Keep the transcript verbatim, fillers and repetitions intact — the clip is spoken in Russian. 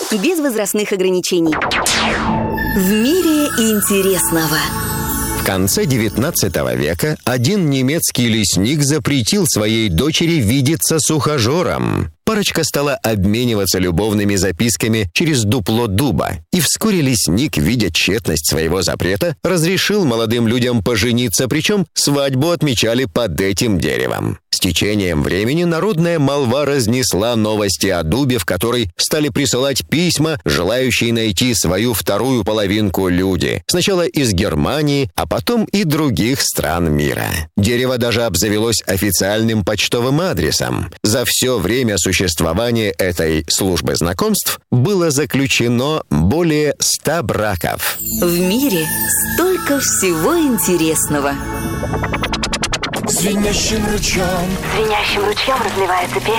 без возрастных ограничений. В мире интересного. В конце девятнадцатого века один немецкий лесник запретил своей дочери видеться с ухажером. Парочка стала обмениваться любовными записками через дупло дуба. И вскоре лесник, видя тщетность своего запрета, разрешил молодым людям пожениться, причем свадьбу отмечали под этим деревом. С течением времени народная молва разнесла новости о дубе, в который стали присылать письма, желающие найти свою вторую половинку люди. Сначала из Германии, а потом и других стран мира. Дерево даже обзавелось официальным почтовым адресом. За все время существования этой службы знакомств было заключено более ста браков. В мире столько всего интересного. Звенящим ручьем, Звенящим ручьем разливается песня